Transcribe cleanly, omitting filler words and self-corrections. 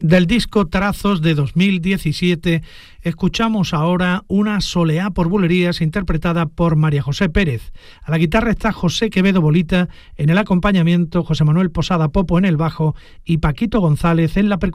Del disco Trazos de 2017 escuchamos ahora Una soleá por bulerías interpretada por María José Pérez. A la guitarra está José Quevedo Bolita, en el acompañamiento José Manuel Posada Popo en el bajo y Paquito González en la percusión.